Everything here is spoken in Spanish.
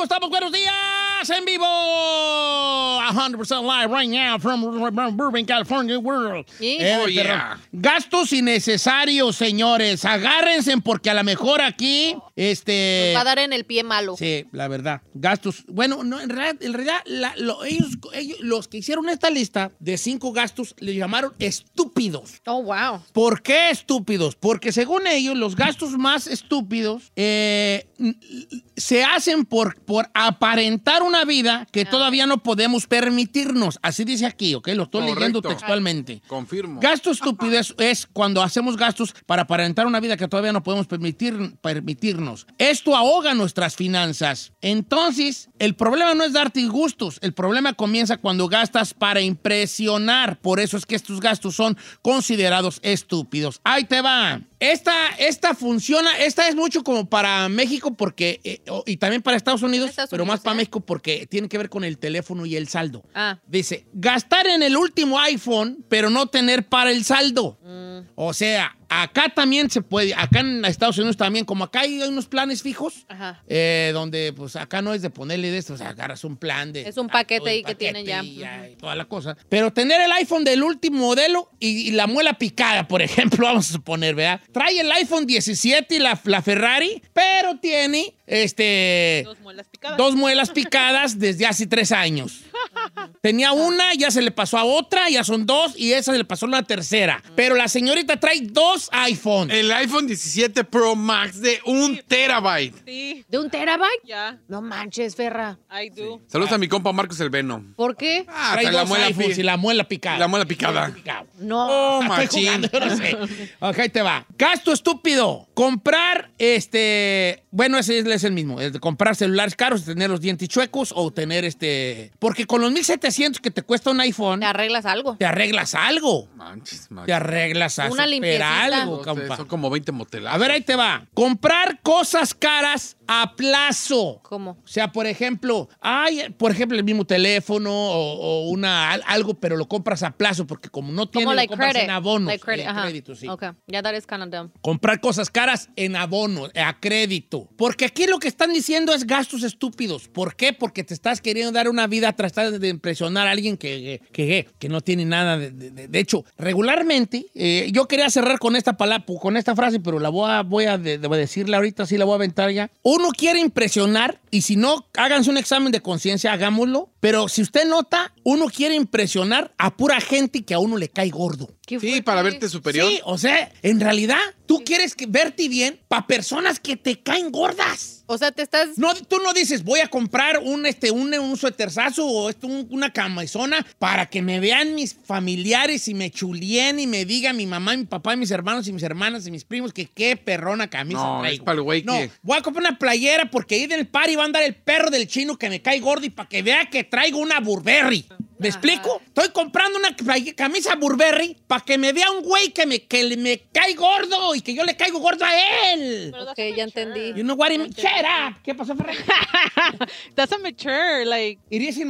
¿Cómo estamos? Buenos días, en vivo. 100% live right now from Burbank, California, world. Oh, yeah. Gastos innecesarios, señores. Agárrense porque a lo mejor aquí, Nos va a dar en el pie malo. Sí, la verdad. Gastos. Bueno, no, en realidad ellos, los que hicieron esta lista de 5 gastos, le llamaron estúpidos. Oh, wow. ¿Por qué estúpidos? Porque según ellos, los gastos más estúpidos se hacen por aparentar una vida que todavía no podemos permitirnos. Así dice aquí, ¿ok? Lo estoy leyendo textualmente. Confirmo. Gasto estúpido es cuando hacemos gastos para aparentar una vida que todavía no podemos permitirnos. Esto ahoga nuestras finanzas. Entonces, el problema no es darte gustos. El problema comienza cuando gastas para impresionar. Por eso es que estos gastos son considerados estúpidos. Ahí te va. Esta funciona, esta es mucho como para México porque, y también para Estados Unidos, pero más para México porque tiene que ver con el teléfono y el saldo. Dice, gastar en el último iPhone, pero no tener para el saldo. O sea, acá también se puede, acá en Estados Unidos también, como acá hay unos planes fijos, donde pues acá no es de ponerle de esto, o sea, agarras un plan de... Es un paquete ahí que tienen ya. Y toda la cosa. Pero tener el iPhone del último modelo y la muela picada, por ejemplo, vamos a suponer, ¿verdad? Trae el iPhone 17 y la Ferrari, pero tiene, dos muelas picadas desde hace 3 años. Tenía una, ya se le pasó a otra, ya son 2 y esa se le pasó a la tercera. Pero la señorita trae 2 iPhones. El iPhone 17 Pro Max de 1 terabyte. Sí. ¿De 1 terabyte? Ya. No manches, Ferra. I do. Sí. Saludos a mi compa Marcos el Veno. ¿Por qué? Trae 2 iPhones y la muela picada. La muela picada. No. Oh, Estoy machín. jugando, yo no sé. Ok, ahí te va. Gasto estúpido. Comprar, bueno, ese es el mismo. Es de comprar celulares caros, tener los dientes chuecos o tener porque con los 1,700 que te cuesta un iPhone... ¿Te arreglas algo? Te arreglas algo. Manches. Te arreglas a Una super limpiecita. algo, No, compa. son como 20 motelazos. A ver, ahí te va. Comprar cosas caras a plazo. ¿Cómo? O sea, por ejemplo, el mismo teléfono o algo, pero lo compras a plazo porque como no tiene, Como lo compras credit. en abonos. Like credit, en ajá. crédito, sí. Ok, ya that is kind of dumb. Comprar cosas caras en abonos, a crédito. Porque aquí lo que están diciendo es gastos estúpidos. ¿Por qué? Porque te estás queriendo dar una vida tratar de impresionar a alguien que no tiene nada de hecho, regularmente, yo quería cerrar con esta palabra, con esta frase, pero la voy a decirla ahorita, sí la voy a aventar ya. Uno quiere impresionar y si no, háganse un examen de conciencia, hagámoslo. Pero si usted nota, uno quiere impresionar a pura gente que a uno le cae gordo. Sí, para verte superior. Sí, o sea, en realidad, tú quieres verte bien para personas que te caen gordas. O sea, te estás... No, tú no dices, voy a comprar un sueterzazo o una camisona para que me vean mis familiares y me chulien y me diga mi mamá, mi papá, mis hermanos y mis hermanas y mis primos que qué perrona camisa No, traigo. es para el güey No, que... voy a comprar una playera porque ahí en el party va a andar el perro del chino que me cae gordo y para que vea que traigo una Burberry. ¿Me explico? Estoy comprando una camisa Burberry para que me vea un güey que me cae gordo y que yo le caigo gordo a él. Ok, ya entendí. You know what I mean? Shut up. ¿Qué pasó, Ferrer? That's a mature, like... It is